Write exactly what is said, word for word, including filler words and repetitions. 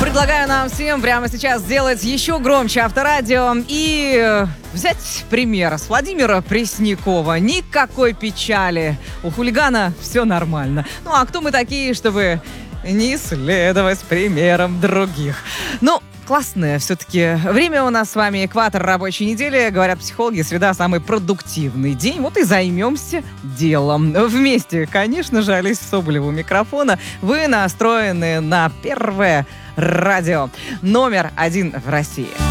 предлагаю нам всем прямо сейчас сделать еще громче Авторадио и взять пример с Владимира Преснякова. Никакой печали. У хулигана все нормально. Ну а кто мы такие, чтобы не следовать примерам других? Ну, классное все-таки время у нас с вами, экватор рабочей недели. Говорят психологи, среда самый продуктивный день. Вот и займемся делом. Вместе, конечно же, Олеся Соболева у микрофона. Вы настроены на Первое радио. Номер один в России.